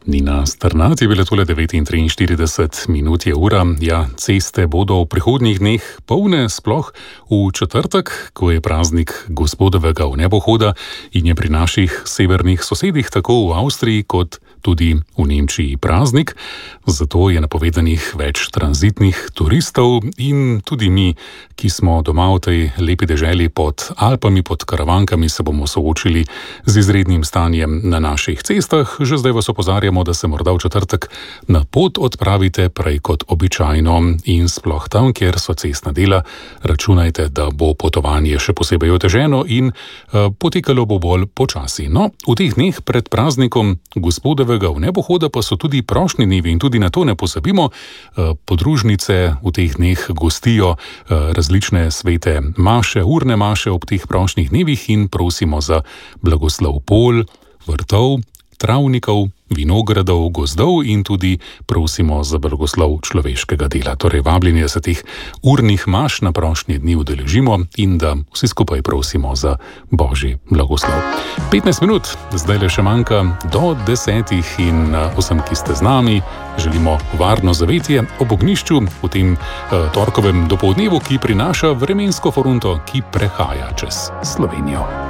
Nina Strnad je bila tole 9:43 je ura. Ja, ceste bodo v prihodnjih dneh polne, sploh v četrtek, ko je praznik Gospodovega vnebohoda in je pri naših severnih sosedih, tako v Avstriji kot tudi v Nemčiji praznik. Zato je napovedanih več tranzitnih turistov in tudi mi, ki smo doma v tej lepi deželi pod Alpami, pod Karavankami, se bomo soočili z izrednim stanjem na naših cestah. Že zdaj vas opozarjamo, da se morda v četrtek na pot odpravite prej kot običajno in sploh tam, kjer so cestna dela, računajte, da bo potovanje še posebej oteženo in potekalo bo bolj počasi. No, v teh dneh pred praznikom Gospodovega vnebohoda pa so tudi prošnji dnevi in tudi na to ne pozabimo. Podružnice v teh dneh gostijo različne svete maše, urne maše ob teh prošnjih dnevih in prosimo za blagoslov polj, vrtov, travnikov, vinogradov, gozdov in tudi prosimo za blagoslov človeškega dela. Torej vabljeni, da se teh urnih maš na prošnje dni udeležimo in da vsi skupaj prosimo za Božji blagoslov. 15 minut, zdaj le še manjka do 10 in vsem, ki ste z nami, želimo varno zavetje ob ognjišču v tem torkovem dopoldnevu, ki prinaša vremensko fronto, ki prehaja čez Slovenijo.